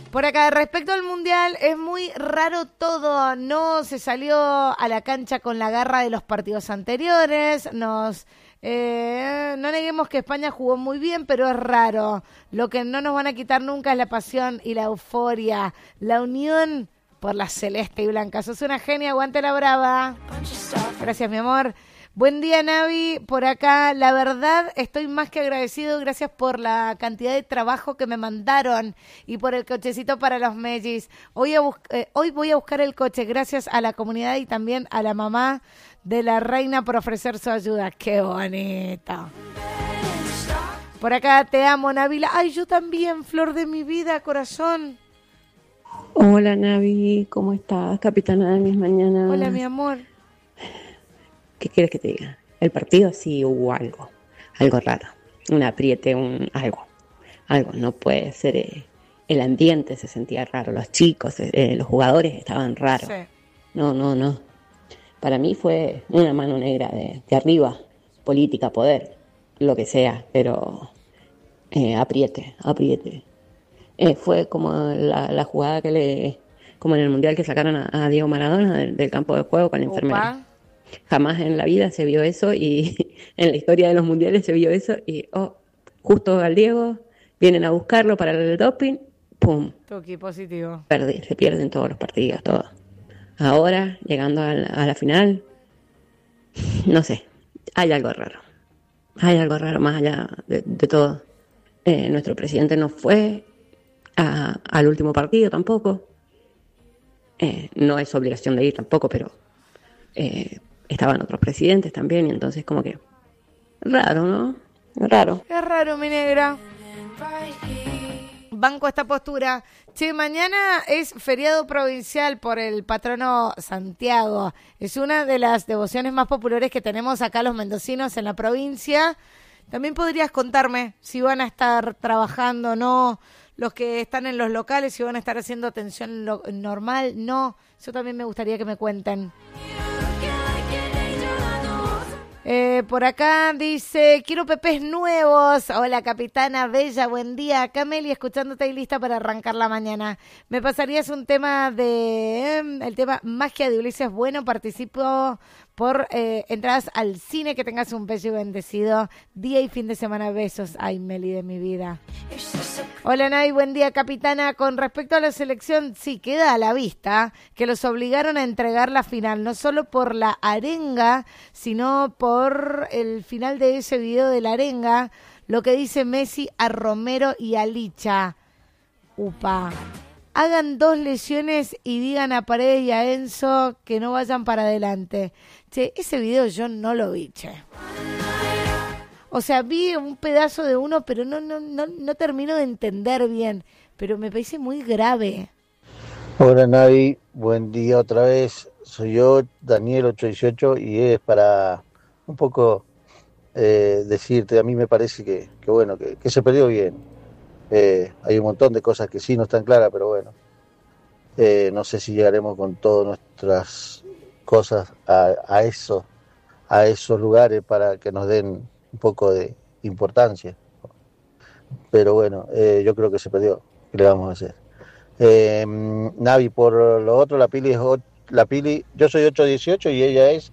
Por acá, respecto al Mundial, es muy raro todo. No se salió a la cancha con la garra de los partidos anteriores. No neguemos que España jugó muy bien, pero es raro. Lo que no nos van a quitar nunca es la pasión y la euforia. La unión por la celeste y blanca. Sos una genia, aguante la brava. Gracias, mi amor. Buen día, Navi. Por acá, la verdad, estoy más que agradecido. Gracias por la cantidad de trabajo que me mandaron y por el cochecito para los mellis. Hoy voy a buscar el coche gracias a la comunidad y también a la mamá de la reina por ofrecer su ayuda. ¡Qué bonito! Por acá, te amo, Navila. ¡Ay, yo también, flor de mi vida, corazón! Hola, Navi. ¿Cómo estás, capitana de mis mañanas? Hola, mi amor. ¿Qué quieres que te diga? El partido sí hubo algo raro, un apriete, algo, no puede ser, el ambiente se sentía raro, los chicos, los jugadores estaban raros, sí. No, para mí fue una mano negra de arriba, política, poder, lo que sea, pero apriete, fue como la jugada como en el Mundial que sacaron a Diego Maradona del campo de juego con la enfermera. Jamás en la vida se vio eso y en la historia de los mundiales se vio eso y justo al Diego vienen a buscarlo para el doping, ¡pum! Toque positivo. Se pierden todos los partidos, todo. Ahora, llegando a la final, no sé, hay algo raro más allá de todo. Nuestro presidente no fue al último partido tampoco. No es obligación de ir tampoco, pero estaban otros presidentes también, y entonces como que raro, ¿no? Raro. Es raro, mi negra. Banco esta postura. Che, mañana es feriado provincial por el patrono Santiago. Es una de las devociones más populares que tenemos acá los mendocinos en la provincia. También podrías contarme si van a estar trabajando o no, los que están en los locales, si van a estar haciendo atención normal, no. Eso también me gustaría que me cuenten. Por acá dice, quiero pepes nuevos. Hola, capitana bella, buen día. Acá Meli, escuchándote y lista para arrancar la mañana. ¿Me pasarías un tema el tema Magia de Ulises Bueno? Participo por entradas al cine. Que tengas un bello y bendecido día y fin de semana. Besos. Ay, Meli de mi vida. Hola, Nay, buen día, capitana. Con respecto a la selección, sí, queda a la vista que los obligaron a entregar la final, no solo por la arenga, sino por el final de ese video de la arenga, lo que dice Messi a Romero y a Licha. Upa. Hagan 2 lesiones y digan a Paredes y a Enzo que no vayan para adelante. Che, ese video yo no lo vi, che. O sea, vi un pedazo de uno, pero no termino de entender bien. Pero me parece muy grave. Hola, Navi. Buen día otra vez. Soy yo, Daniel 818, y es para un poco decirte, a mí me parece que bueno, que se perdió bien. Hay un montón de cosas que sí no están claras, pero bueno. No sé si llegaremos con todas nuestras cosas a esos lugares para que nos den un poco de importancia, pero bueno, yo creo que se perdió. ¿Qué le vamos a hacer? Navi, por lo otro, la Pili, yo soy 818 y ella es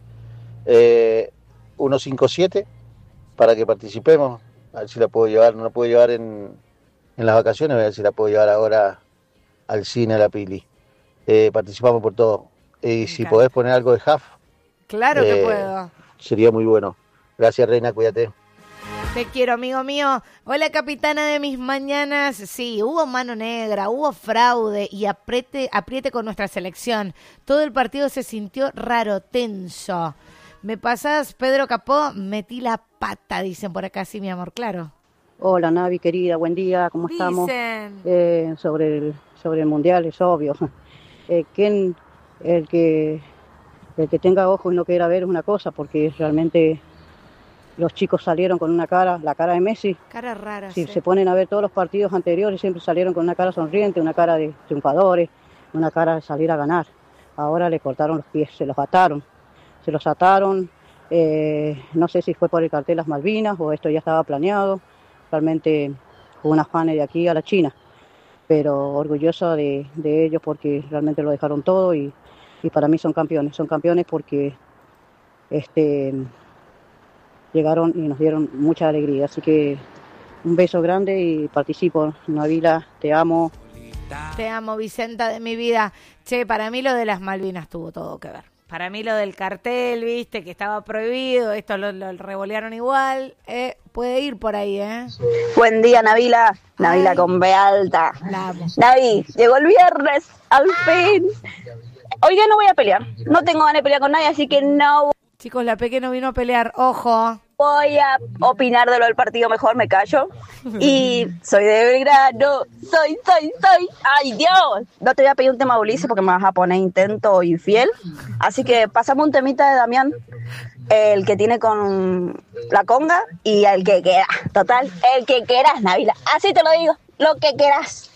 157, para que participemos, a ver si la puedo llevar. No la puedo llevar en las vacaciones, a ver si la puedo llevar ahora al cine a la Pili. Participamos por todo, y si podés poner algo de Huff, claro que puedo, sería muy bueno. Gracias, reina, cuídate. Te quiero, amigo mío. Hola, capitana de mis mañanas. Sí, hubo mano negra, hubo fraude y apriete con nuestra selección. Todo el partido se sintió raro, tenso. ¿Me pasás, Pedro Capó? Metí la pata, dicen por acá. Sí, mi amor, claro. Hola, Navi, querida, buen día, ¿cómo estamos? Sobre el Mundial, es obvio. El que tenga ojos y no quiera ver es una cosa, porque realmente los chicos salieron con la cara de Messi. Cara rara, si se ponen a ver todos los partidos anteriores, siempre salieron con una cara sonriente, una cara de triunfadores, una cara de salir a ganar. Ahora le cortaron los pies, se los ataron. No sé si fue por el cartel Las Malvinas o esto ya estaba planeado. Realmente hubo un afán de aquí a la China. pero orgullosa de ellos porque realmente lo dejaron todo y para mí son campeones porque llegaron y nos dieron mucha alegría, así que un beso grande y participo. Nabila, te amo. Te amo, Vicenta de mi vida. Che, para mí lo de las Malvinas tuvo todo que ver. Para mí lo del cartel, viste, que estaba prohibido, esto lo revolearon igual. Puede ir por ahí, ¿eh? Buen día, Nabila. Nabila con B alta. Navi, llegó el viernes, al fin. Hoy día no voy a pelear. No tengo ganas de pelear con nadie, así que no Chicos, la Peque no vino a pelear, ojo. voy a opinar de lo del partido, mejor me callo. Y soy de Belgrano, soy. ¡Ay, Dios! No te voy a pedir un tema, Ulises, porque me vas a poner intento infiel. Así que pasame un temita de Damián, el que tiene con la conga y el que quiera. Total, el que quieras, Nabila. Así te lo digo, lo que quieras.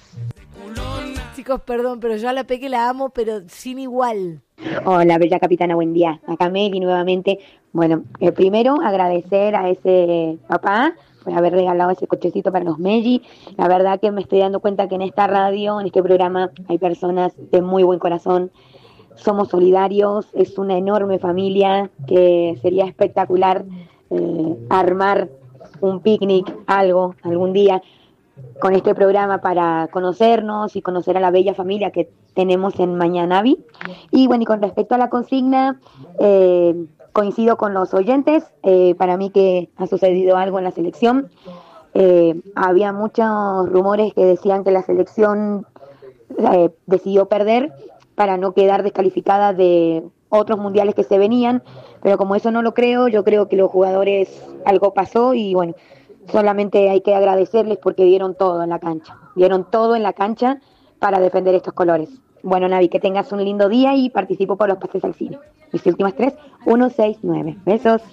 Chicos, perdón, pero yo a la Peque la amo, pero sin igual. Hola, bella capitana, buen día. Acá Meli nuevamente. Bueno, primero agradecer a ese papá por haber regalado ese cochecito para los Meli. La verdad que me estoy dando cuenta que en esta radio, en este programa, hay personas de muy buen corazón. Somos solidarios, es una enorme familia que sería espectacular armar un picnic, algún día con este programa para conocernos y conocer a la bella familia que tenemos en Mañanavi. Y bueno, y con respecto a la consigna, coincido con los oyentes, para mí que ha sucedido algo en la selección. Había muchos rumores que decían que la selección decidió perder para no quedar descalificada de otros mundiales que se venían, pero como eso no lo creo, yo creo que los jugadores algo pasó y bueno, solamente hay que agradecerles porque dieron todo en la cancha para defender estos colores. Bueno, Navi, que tengas un lindo día y participo por los pases al cine. Mis últimas 3, 1, 6, 9. Besos.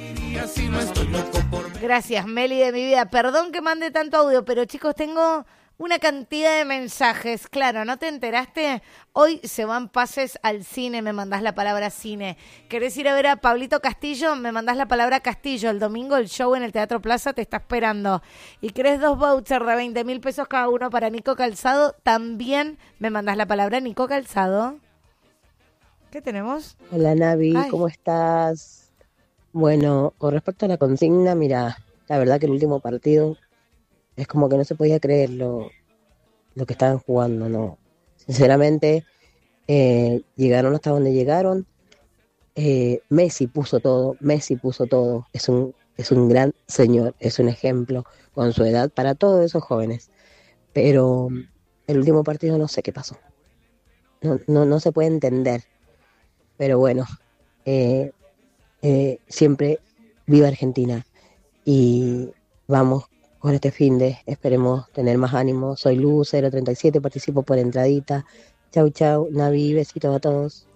Gracias, Meli de mi vida. Perdón que mande tanto audio, pero chicos, tengo una cantidad de mensajes. Claro, ¿no te enteraste? Hoy se van pases al cine, me mandás la palabra cine. ¿Querés ir a ver a Pablito Castillo? Me mandás la palabra Castillo. El domingo el show en el Teatro Plaza te está esperando. ¿Y querés 2 vouchers de 20.000 pesos cada uno para Nico Calzado? También me mandás la palabra Nico Calzado. ¿Qué tenemos? Hola Navi, ¿cómo estás? Bueno, con respecto a la consigna, mira, la verdad que el último partido es como que no se podía creer lo que estaban jugando, ¿no? Sinceramente, llegaron hasta donde llegaron. Messi puso todo. Es un gran señor, es un ejemplo con su edad para todos esos jóvenes. Pero el último partido no sé qué pasó. No se puede entender. Pero bueno, siempre viva Argentina. Y vamos con este finde, esperemos tener más ánimo. Soy Luz 037, participo por entradita. Chau, Navi, besitos a todos.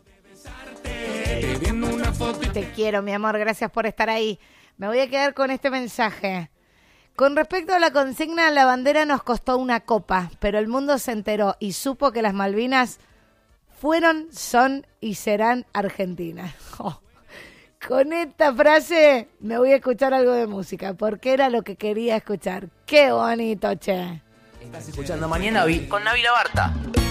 Te quiero, mi amor, gracias por estar ahí. Me voy a quedar con este mensaje. Con respecto a la consigna, la bandera nos costó una copa, pero el mundo se enteró y supo que las Malvinas fueron, son y serán Argentinas. Oh. Con esta frase me voy a escuchar algo de música, porque era lo que quería escuchar. ¡Qué bonito, che! Estás escuchando Mañana con Navi Labarta.